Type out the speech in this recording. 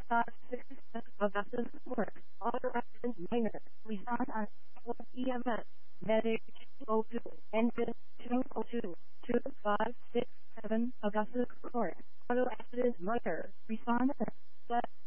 Augustus Court, Auto Accident Minor, Respond on EMS, Medic 202, Engine 202, 2567, Augustus Court, Auto Accident Minor, Respond